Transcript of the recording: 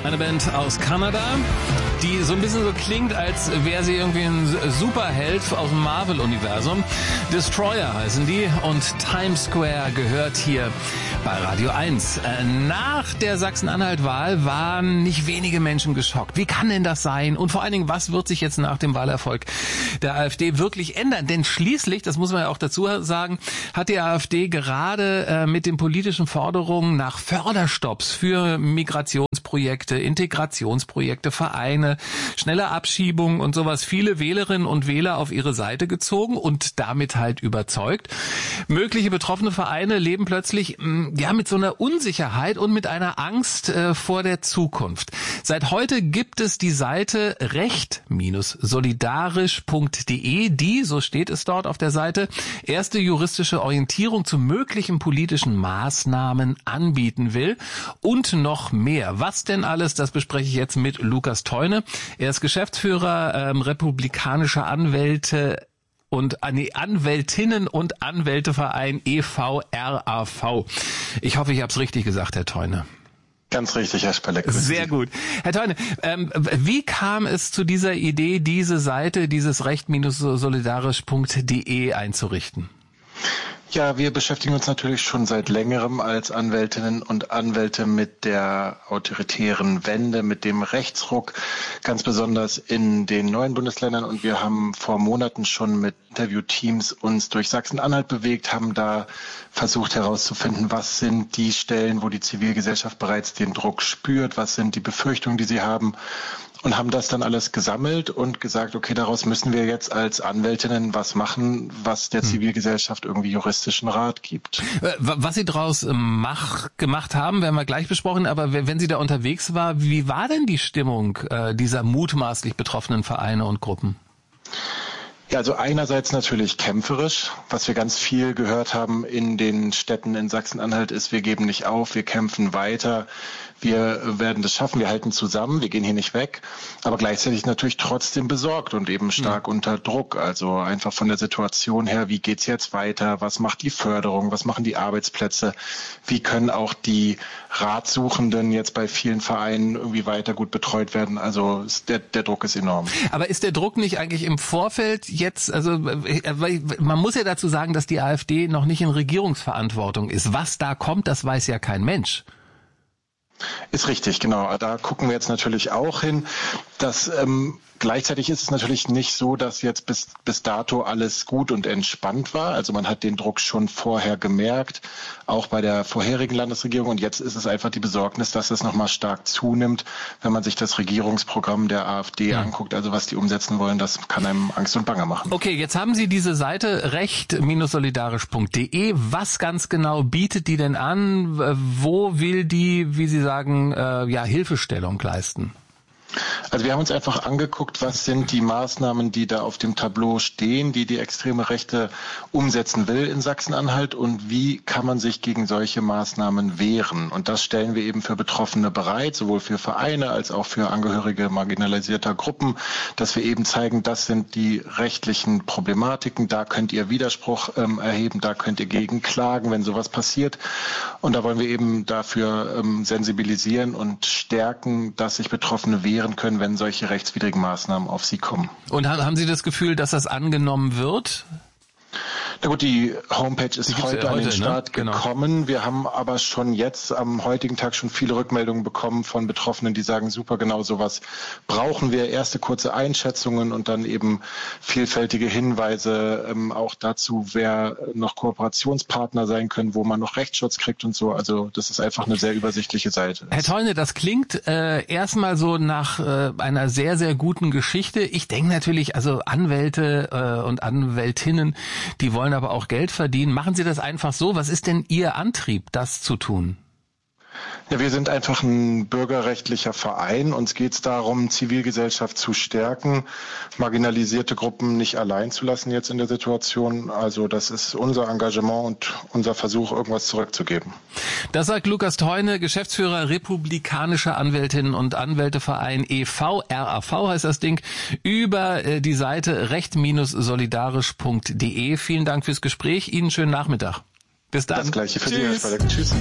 Eine Band aus Kanada, die so ein bisschen so klingt, als wäre sie irgendwie ein Superheld aus dem Marvel-Universum. Destroyer heißen die und Times Square gehört hier bei Radio 1. Nach der Sachsen-Anhalt-Wahl waren nicht wenige Menschen geschockt. Wie kann denn das sein? Und vor allen Dingen, was wird sich jetzt nach dem Wahlerfolg der AfD wirklich ändern? Denn schließlich, das muss man ja auch dazu sagen, hat die AfD gerade mit den politischen Forderungen nach Förderstopps für Migrationsprojekte, Integrationsprojekte, Vereine, schnelle Abschiebungen und sowas viele Wählerinnen und Wähler auf ihre Seite gezogen und damit halt überzeugt. Mögliche betroffene Vereine leben plötzlich mit so einer Unsicherheit und mit einer Angst vor der Zukunft. Seit heute gibt es die Seite recht-solidarisch.de, die, so steht es dort auf der Seite, erste juristische Orientierung zu möglichen politischen Maßnahmen anbieten will und noch mehr. Was denn alles, das bespreche ich jetzt mit Lukas Theune. Er ist Geschäftsführer republikanischer Anwälte und Anwältinnen und Anwälteverein e.V.RAV. Ich hoffe, ich habe es richtig gesagt, Herr Theune. Ganz richtig, Herr Spelleck. Sehr gut. Herr Theune, wie kam es zu dieser Idee, diese Seite, dieses recht-solidarisch.de einzurichten? Ja, wir beschäftigen uns natürlich schon seit längerem als Anwältinnen und Anwälte mit der autoritären Wende, mit dem Rechtsruck, ganz besonders in den neuen Bundesländern. Und wir haben vor Monaten schon mit Interviewteams uns durch Sachsen-Anhalt bewegt, haben da versucht herauszufinden, was sind die Stellen, wo die Zivilgesellschaft bereits den Druck spürt, was sind die Befürchtungen, die sie haben. Und haben das dann alles gesammelt und gesagt, okay, daraus müssen wir jetzt als Anwältinnen was machen, was der Zivilgesellschaft irgendwie juristischen Rat gibt. Was Sie daraus gemacht haben, werden wir gleich besprochen, aber wenn Sie da unterwegs war, wie war denn die Stimmung dieser mutmaßlich betroffenen Vereine und Gruppen? Ja, also einerseits natürlich kämpferisch. Was wir ganz viel gehört haben in den Städten in Sachsen-Anhalt ist, wir geben nicht auf, wir kämpfen weiter, wir werden das schaffen, wir halten zusammen, wir gehen hier nicht weg, aber gleichzeitig natürlich trotzdem besorgt und eben stark unter Druck. Also einfach von der Situation her, wie geht's jetzt weiter, was macht die Förderung, was machen die Arbeitsplätze, wie können auch die Ratsuchenden jetzt bei vielen Vereinen irgendwie weiter gut betreut werden. Also der Druck ist enorm. Aber ist der Druck nicht eigentlich im Vorfeld jetzt, also man muss ja dazu sagen, dass die AfD noch nicht in Regierungsverantwortung ist. Was da kommt, das weiß ja kein Mensch. Ist richtig, genau. Da gucken wir jetzt natürlich auch hin. Dass gleichzeitig ist es natürlich nicht so, dass jetzt bis dato alles gut und entspannt war. Also man hat den Druck schon vorher gemerkt, auch bei der vorherigen Landesregierung. Und jetzt ist es einfach die Besorgnis, dass es nochmal stark zunimmt, wenn man sich das Regierungsprogramm der AfD anguckt. Also was die umsetzen wollen, das kann einem Angst und Bange machen. Okay, jetzt haben Sie diese Seite recht-solidarisch.de. Was ganz genau bietet die denn an? Wo will die, wie Sie sagen, Hilfestellung leisten? Also wir haben uns einfach angeguckt, was sind die Maßnahmen, die da auf dem Tableau stehen, die extreme Rechte umsetzen will in Sachsen-Anhalt und wie kann man sich gegen solche Maßnahmen wehren. Und das stellen wir eben für Betroffene bereit, sowohl für Vereine als auch für Angehörige marginalisierter Gruppen, dass wir eben zeigen, das sind die rechtlichen Problematiken, da könnt ihr Widerspruch erheben, da könnt ihr gegen klagen, wenn sowas passiert. Und da wollen wir eben dafür sensibilisieren und stärken, dass sich Betroffene wehren können, wenn solche rechtswidrigen Maßnahmen auf sie kommen. Und haben Sie das Gefühl, dass das angenommen wird? Na gut, die Homepage ist heute an den Start gekommen. Wir haben aber schon jetzt am heutigen Tag schon viele Rückmeldungen bekommen von Betroffenen, die sagen, super, genau sowas brauchen wir. Erste kurze Einschätzungen und dann eben vielfältige Hinweise auch dazu, wer noch Kooperationspartner sein können, wo man noch Rechtsschutz kriegt und so. Also das ist einfach eine sehr übersichtliche Seite. Herr Theune, das klingt erstmal so nach einer sehr, sehr guten Geschichte. Ich denke natürlich, also Anwälte und Anwältinnen, die wollen aber auch Geld verdienen. Machen Sie das einfach so? Was ist denn Ihr Antrieb, das zu tun? Ja, wir sind einfach ein bürgerrechtlicher Verein. Uns geht es darum, Zivilgesellschaft zu stärken, marginalisierte Gruppen nicht allein zu lassen jetzt in der Situation. Also das ist unser Engagement und unser Versuch, irgendwas zurückzugeben. Das sagt Lukas Theune, Geschäftsführer republikanischer Anwältinnen und Anwälteverein e.V. RAV heißt das Ding, über die Seite recht-solidarisch.de. Vielen Dank fürs Gespräch. Ihnen schönen Nachmittag. Bis dann. Das Gleiche für Sie, Herr Spalleck. Tschüss.